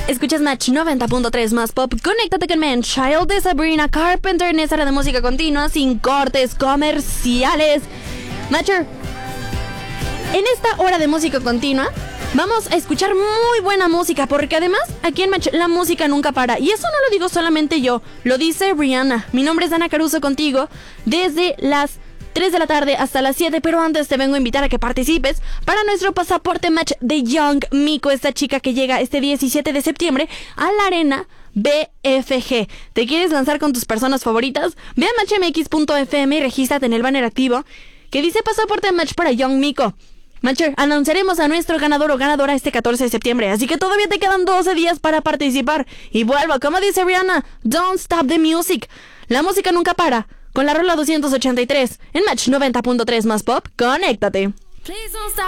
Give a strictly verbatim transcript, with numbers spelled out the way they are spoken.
Escuchas Match noventa punto tres más pop. Conéctate con Man Child de Sabrina Carpenter en esta hora de música continua sin cortes comerciales. Matcher, en esta hora de música continua vamos a escuchar muy buena música, porque además aquí en Match la música nunca para. Y eso no lo digo solamente yo, lo dice Rihanna. Mi nombre es Dana Caruso contigo desde las tres de la tarde hasta las siete, pero antes te vengo a invitar a que participes para nuestro pasaporte Match de Young Miko, esta chica que llega este diecisiete de septiembre a la Arena B F G. ¿Te quieres lanzar con tus personas favoritas? Ve a match m x punto f m y regístrate en el banner activo que dice pasaporte Match para Young Miko. Matcher, anunciaremos a nuestro ganador o ganadora este catorce de septiembre, así que todavía te quedan doce días para participar. Y vuelvo, como dice Rihanna, don't stop the music. La música nunca para. Con la rola doscientos ochenta y tres en Match noventa punto tres más pop, conéctate.